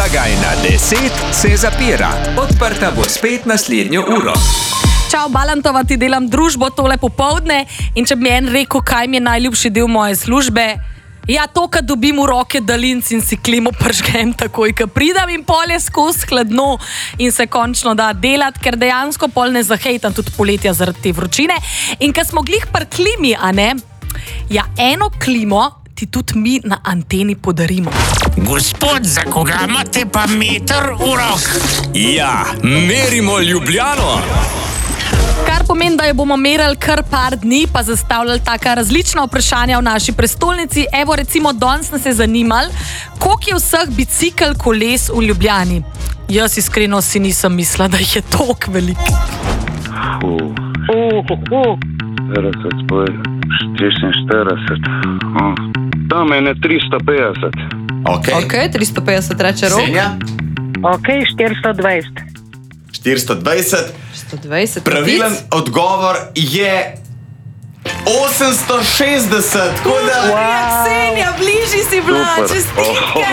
Blagajna 10 se zapira. Odprta bo spet naslednjo uro. Čau, Balantova, ti delam družbo tole popoldne in če bi en rekel, kaj mi je najljubši del moje službe, ja, to, kad dobim v roke daljinc in si klimo pržgem takoj, kad pridem in pol je skozi hladno in se končno da delati, ker dejansko pol ne zahejtam tudi poletja zaradi te vročine. In kad smo glih par klimi, a ne, ja, eno klimo ti tudi mi na anteni podarimo. Gospod, za koga imate pa meter v rok? Ja, merimo Ljubljano. Kar pomeni, da jo bomo merili kar par dni, pa zastavljali taka različna vprašanja v naši prestolnici. Evo, recimo, danes nas je zanimalo, koliko je vseh bicikl koles v Ljubljani. Jaz iskreno si nisem mislila, da jih je toliko veliko. 46. Tam je 350. Ok, 350 reče rok. Senja? Ok, 420. 420. 120. Pravilen odgovor je 860. Tako da... Wow. Ksenija, bližji si bila, čestitke!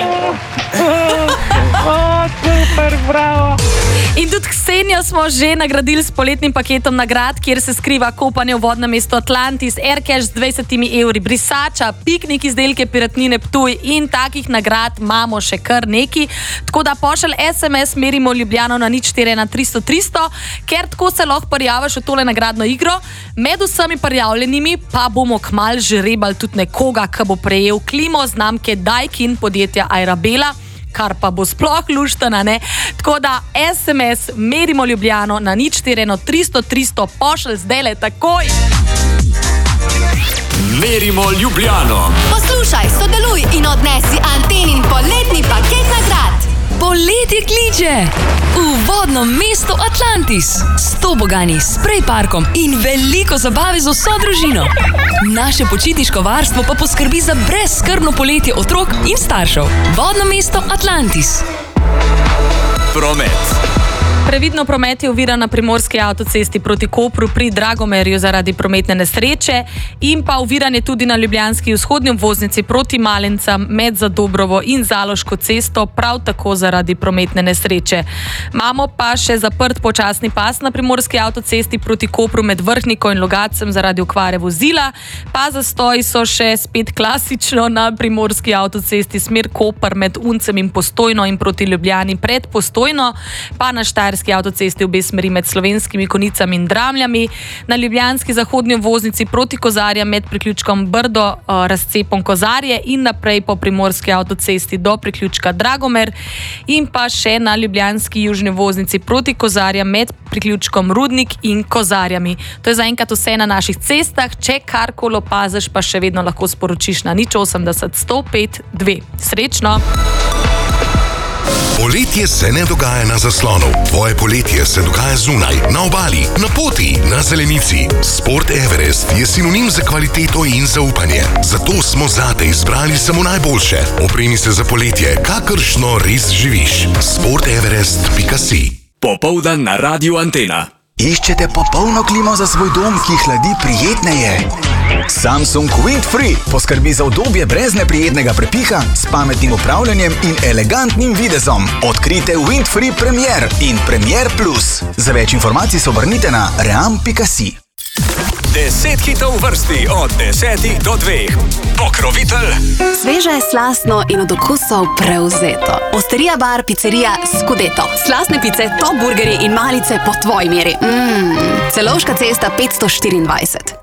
Super, bravo! In tudi Ksenijo smo že nagradili s poletnim paketom nagrad, kjer se skriva kopanje v vodnem mestu Atlantis, Aircash z 20 evri, brisača, piknik izdelke Piratnine Ptuj in takih nagrad imamo še kar neki. Tako da pošelj SMS merimo Ljubljano na 041300, ker tako se lahko prijaviš v tole nagradno igro. Med vsemi prijavljenimi pa bomo kmalu žrebali tudi nekoga, ki bo prejel klimo znamke Daikin podjetja Airabela, kar pa bo sploh luštana, ne? Tako da SMS merimo Ljubljano na 041300, pošelj zdajle takoj. Merimo Ljubljano. Poslušaj, sodeluj in odnesi Antenin poletni paket nagrad. Poletje kliče! V vodno mesto Atlantis. 100 bogani s sprejparkom in veliko zabave z vso družino. Naše počitniško varstvo pa poskrbi za brezskrbno poletje otrok in staršev. Vodno mesto Atlantis. Promet. Previdno promet je oviran na primorski avtocesti proti Kopru pri Dragomerju zaradi prometne nesreče in pa oviran je tudi na ljubljanski vzhodnji obvoznici proti Malencam med Zadobrovo in Zaloško cesto, prav tako zaradi prometne nesreče. Imamo pa še zaprt počasni pas na primorski avtocesti proti Kopru med Vrhniko in Logatcem zaradi okvare vozila, pa zastoji so še spet klasično na primorski avtocesti smer Koper med Uncem in Postojno in proti Ljubljani pred Postojno, pa na štajerski avtocesti obe smeri med Slovenskimi Konicami in Dramljami, na ljubljanski zahodnji obvoznici proti Kozarjem med priključkom Brdo, razcepom Kozarje in naprej po primorski avtocesti do priključka Dragomer in pa še na ljubljanski južni obvoznici proti Kozarjem med priključkom Rudnik in Kozarjami. To je zaenkrat vse na naših cestah. Če karkoli opaziš, pa še vedno lahko sporočiš na 080 105 2. Srečno! Poletje se ne dogaja na zaslonu. Tvoje poletje se dogaja zunaj, na obali, na poti, na zelenici. Sport Everest je sinonim za kvaliteto in zaupanje. Zato smo zate izbrali samo najboljše. Opremi se za poletje, kakršno res živiš. sporteverest.si. Popoldan na Radiu Antena. Iščete popolno klimo za svoj dom, ki hladi prijetneje? Samsung Windfree poskrbi za udobje brez neprijetnega prepiha, s pametnim upravljanjem in elegantnim videzom. Odkrite Windfree Premier in Premier Plus. Za več informacij se obrnite na ream.si. 10 hitov v vrsti od 10 do 2. Pokrovitelj. Sveže, slastno in od okusov prevzeto. Osterija bar, pizzerija Scudetto. Slastne pice, top burgerji in malice po tvoji meri. Celovška cesta 524.